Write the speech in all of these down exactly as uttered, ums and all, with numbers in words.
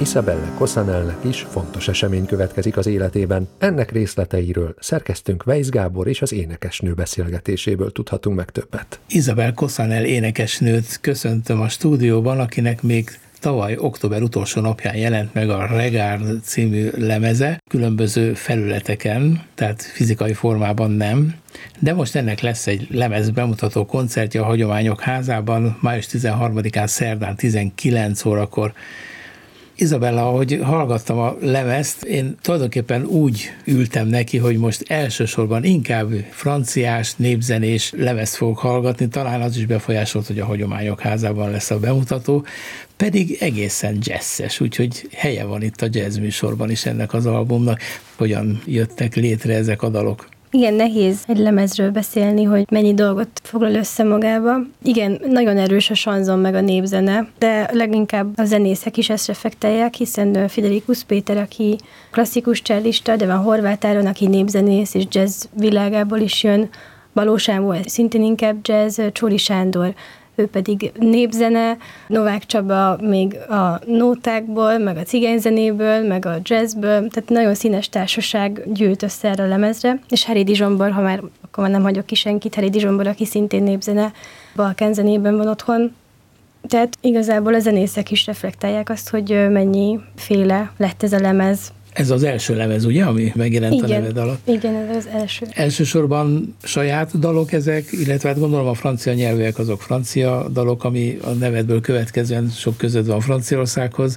Isabelle Cosanelnek is fontos esemény következik az életében. Ennek részleteiről szerkesztőnk Weisz Gábor és az énekesnő beszélgetéséből tudhatunk meg többet. Isabelle Cosanel énekesnőt köszöntöm a stúdióban, akinek még tavaly október utolsó napján jelent meg a Regard című lemeze, különböző felületeken, tehát fizikai formában nem, de most ennek lesz egy lemez bemutató koncertje a Hagyományok Házában, május tizenharmadikán szerdán tizenkilenc órakor. Isabella, ahogy hallgattam a lemezt, én tulajdonképpen úgy ültem neki, hogy most elsősorban inkább franciás, népzenés lemezt fogok hallgatni, talán az is befolyásolt, hogy a Hagyományok Házában lesz a bemutató, pedig egészen jazzes, úgyhogy helye van itt a jazz műsorban is ennek az albumnak. Hogyan jöttek létre ezek a dalok? Igen, nehéz egy lemezről beszélni, hogy mennyi dolgot foglal össze magába. Igen, nagyon erős a sanzon meg a népzene, de leginkább a zenészek is ezt reflektálják, hiszen Friderikus Péter, aki klasszikus csellista, de van Horváth Áron, aki népzenész és jazz világából is jön, Baló Sámuel szintén inkább jazz, Csóri Sándor, ő pedig népzene, Novák Csaba még a nótákból, meg a cigányzenéből, meg a jazzből, tehát nagyon színes társaság gyűlt össze erre a lemezre, és Haridi Zsombor, ha már akkor már nem hagyok ki senkit, Haridi Zsombor, aki szintén népzene, balkán zenében van otthon. Tehát igazából a zenészek is reflektálják azt, hogy mennyi féle lett ez a lemez. Ez az első lemez, ugye, ami megjelent igen, a neved alatt? Igen, ez az első. Elsősorban saját dalok ezek, illetve hát gondolom a francia nyelvűek azok francia dalok, ami a nevedből következően sok között van Franciaországhoz,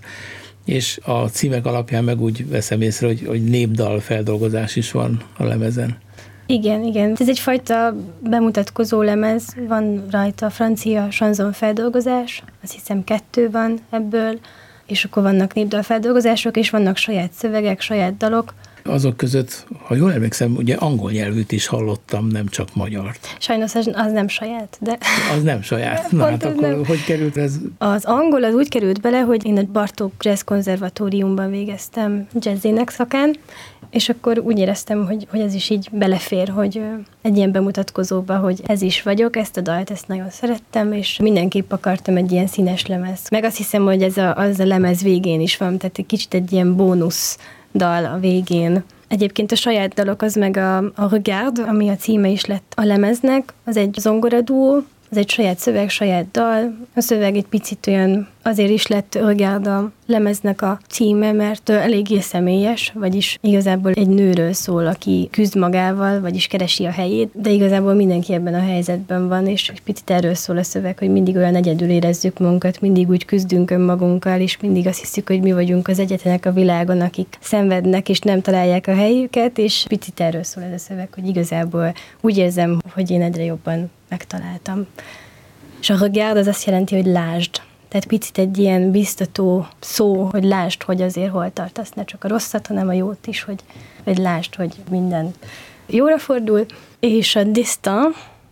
és a címek alapján meg úgy veszem észre, hogy, hogy népdal feldolgozás is van a lemezen. Igen, igen. Ez egyfajta bemutatkozó lemez, van rajta francia sanzon feldolgozás, azt hiszem kettő van ebből, és akkor vannak népdalfeldolgozások, és vannak saját szövegek, saját dalok. Azok között, ha jól emlékszem, ugye angol nyelvűt is hallottam, nem csak magyart. Sajnos az, az nem saját, de... Az nem saját. Na hát akkor nem. Hogy került ez? Az angol az úgy került bele, hogy én a Bartók Jazz Konzervatóriumban végeztem jazzének szakán, és akkor úgy éreztem, hogy, hogy ez is így belefér, hogy egy ilyen bemutatkozóba, hogy ez is vagyok, ezt a dalt, ezt nagyon szerettem, és mindenképp akartam egy ilyen színes lemez. Meg azt hiszem, hogy ez a, az a lemez végén is van, tehát egy kicsit egy ilyen bónusz dal a végén. Egyébként a saját dalok az meg a, a Regard, ami a címe is lett a lemeznek, az egy zongoraduó, az egy saját szöveg, saját dal. A szöveg egy picit olyan, azért is lett Regard a lemeznek a címe, mert eléggé személyes, vagyis igazából egy nőről szól, aki küzd magával, vagyis keresi a helyét, de igazából mindenki ebben a helyzetben van, és egy picit erről szól a szöveg, hogy mindig olyan egyedül érezzük magunkat, mindig úgy küzdünk önmagunkkal, és mindig azt hiszük, hogy mi vagyunk az egyetlenek a világon, akik szenvednek, és nem találják a helyüket, és picit erről szól ez a szöveg, hogy igazából úgy érzem, hogy én egyre jobban megtaláltam. És a regard az azt jelenti, hogy lásd. Tehát picit egy ilyen biztató szó, hogy lásd, hogy azért hol tartasz, ne csak a rosszat, hanem a jót is, hogy, hogy lásd, hogy minden jóra fordul. És a Destin,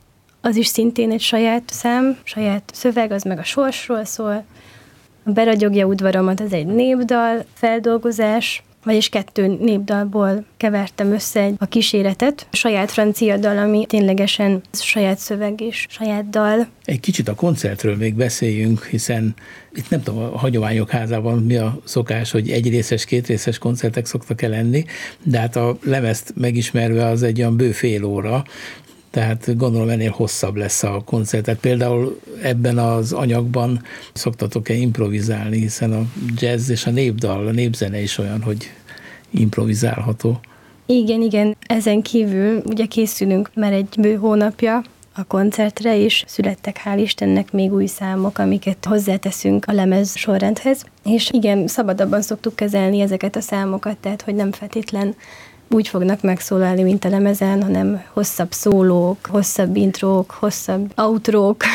az is szintén egy saját szám, saját szöveg, az meg a sorsról szól. A Beragyogja udvaromat, az egy népdal feldolgozás, vagyis kettő népdalból kevertem össze egy a kíséretet. A saját francia dal, ami ténylegesen saját szöveg és saját dal. Egy kicsit a koncertről még beszéljünk, hiszen itt nem tudom, a Hagyományok Házában mi a szokás, hogy egyrészes, kétrészes koncertek szoktak el lenni, de hát a lemezt megismerve az egy olyan bő fél óra, tehát gondolom ennél hosszabb lesz a koncert. Tehát például ebben az anyagban szoktatok-e improvizálni, hiszen a jazz és a népdal, a népzene is olyan, hogy improvizálható. Igen, igen. Ezen kívül ugye készülünk már egy bő hónapja a koncertre, és születtek hál' Istennek még új számok, amiket hozzáteszünk a lemez sorrendhez. És igen, szabadabban szoktuk kezelni ezeket a számokat, tehát hogy nem feltétlen úgy fognak megszólalni, mint a lemezen, hanem hosszabb szólók, hosszabb intrók, hosszabb outrók,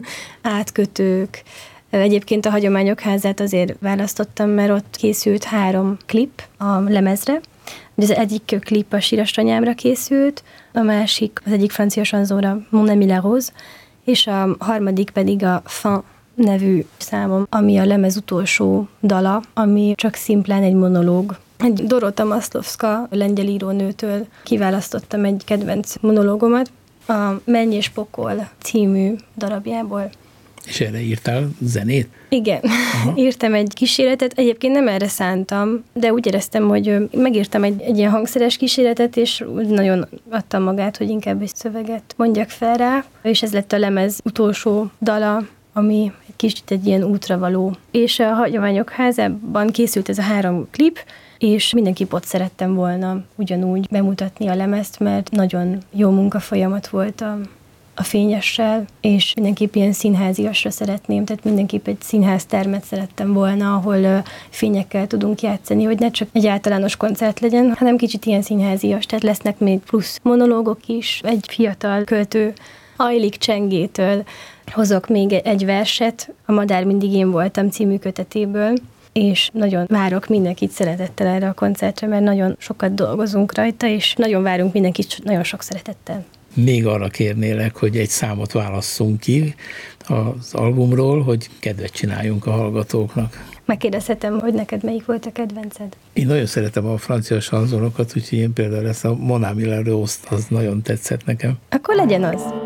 átkötők. Egyébként a Hagyományok Házát azért választottam, mert ott készült három klip a lemezre. Az egyik klip a Sírastanyámra készült, a másik az egyik francia sanzóra, Mon ami la rose, és a harmadik pedig a Fin nevű számom, ami a lemez utolsó dala, ami csak szimplán egy monológ. Egy Dorota Maslovska lengyel írónőtől kiválasztottam egy kedvenc monológomat, a Menny és pokol című darabjából. És erre írtál zenét? Igen, Aha. írtam egy kísérletet, egyébként nem erre szántam, de úgy éreztem, hogy megírtam egy, egy ilyen hangszeres kísérletet, és nagyon adtam magát, hogy inkább egy szöveget mondjak fel rá, és ez lett a lemez utolsó dala, ami egy kicsit egy ilyen útravaló. És a Hagyományok Házában készült ez a három klip, és mindenképp ott szerettem volna ugyanúgy bemutatni a lemezt, mert nagyon jó munkafolyamat volt a a Fényessel, és mindenképp ilyen színháziasra szeretném, tehát mindenképp egy színháztermet szerettem volna, ahol fényekkel tudunk játszani, hogy ne csak egy általános koncert legyen, hanem kicsit ilyen színházias, tehát lesznek még plusz monológok is. Egy fiatal költő, Ajlik Csengétől hozok még egy verset, a Madár mindig én voltam című kötetéből, és nagyon várok mindenkit szeretettel erre a koncertre, mert nagyon sokat dolgozunk rajta, és nagyon várunk mindenkit nagyon sok szeretettel. Még arra kérnélek, hogy egy számot válasszunk ki az albumról, hogy kedvet csináljunk a hallgatóknak. Megkérdezhetem, hogy neked melyik volt a kedvenced? Én nagyon szeretem a francia sanzonokat, úgyhogy én például ezt a Mon ami la rose, az nagyon tetszett nekem. Akkor legyen az.